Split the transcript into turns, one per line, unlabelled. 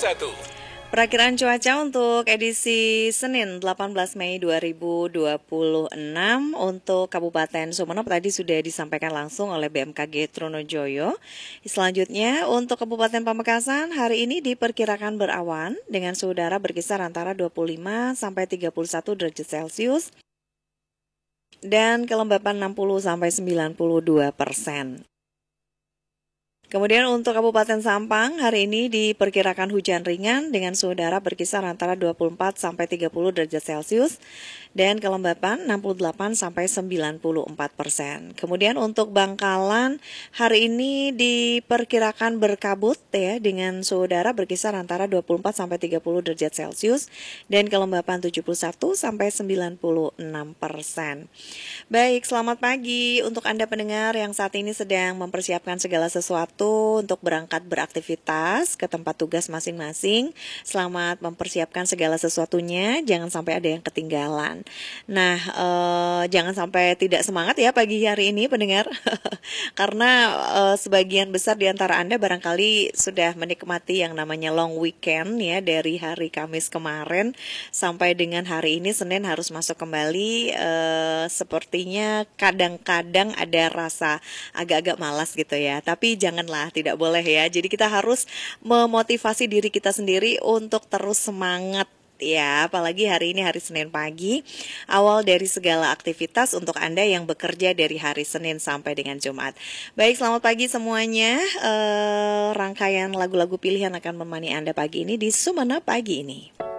Perakiraan cuaca untuk edisi Senin 18 Mei 2026 untuk Kabupaten Sumeneb tadi sudah disampaikan langsung oleh BMKG Trunojoyo. Selanjutnya untuk Kabupaten Pamekasan hari ini diperkirakan berawan dengan suhu udara berkisar antara 25 sampai 31 derajat Celcius dan kelembapan 60 sampai 92%. Kemudian untuk Kabupaten Sampang, hari ini diperkirakan hujan ringan dengan suhu udara berkisar antara 24 sampai 30 derajat Celcius dan kelembapan 68 sampai 94%. Kemudian untuk Bangkalan, hari ini diperkirakan berkabut ya dengan suhu udara berkisar antara 24 sampai 30 derajat Celcius dan kelembapan 71 sampai 96%. Baik, selamat pagi untuk Anda pendengar yang saat ini sedang mempersiapkan segala sesuatu untuk berangkat beraktivitas ke tempat tugas masing-masing. Selamat mempersiapkan segala sesuatunya, jangan sampai ada yang ketinggalan. Nah, jangan sampai tidak semangat ya pagi hari ini pendengar, karena sebagian besar di antara Anda barangkali sudah menikmati yang namanya long weekend ya, dari hari Kamis kemarin sampai dengan hari ini Senin harus masuk kembali. Sepertinya kadang-kadang ada rasa agak-agak malas gitu ya, tapi janganlah, tidak boleh ya. Jadi kita harus memotivasi diri kita sendiri untuk terus semangat ya, apalagi hari ini hari Senin pagi, awal dari segala aktivitas untuk Anda yang bekerja dari hari Senin sampai dengan Jumat. Baik, selamat pagi semuanya. Rangkaian lagu-lagu pilihan akan menemani Anda pagi ini di Sumeneb pagi ini.